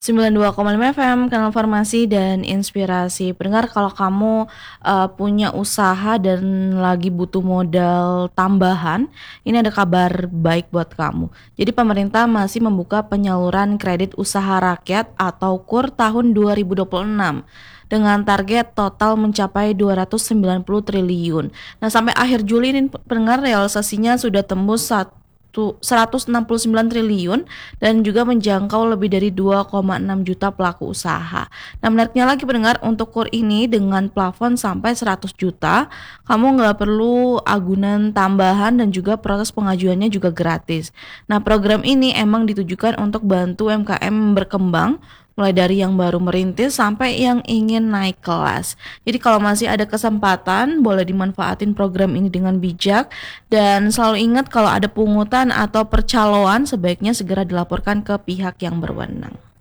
92,5 FM, Kanal Farmasi dan Inspirasi. Pendengar, kalau kamu, punya usaha dan lagi butuh modal tambahan, ini ada kabar baik buat kamu. Jadi pemerintah masih membuka penyaluran kredit usaha rakyat atau KUR tahun 2026 dengan target total mencapai 290 triliun. Nah, sampai akhir Juli ini pendengar, realisasinya sudah tembus 169 triliun dan juga menjangkau lebih dari 2,6 juta pelaku usaha. Nah, menariknya lagi pendengar, untuk KUR ini dengan plafon sampai 100 juta, kamu nggak perlu agunan tambahan dan juga proses pengajuannya juga gratis. Nah, program ini emang ditujukan untuk bantu UMKM berkembang, mulai dari yang baru merintis sampai yang ingin naik kelas. Jadi kalau masih ada kesempatan, boleh dimanfaatin program ini dengan bijak, dan selalu ingat kalau ada pungutan atau percaloan sebaiknya segera dilaporkan ke pihak yang berwenang.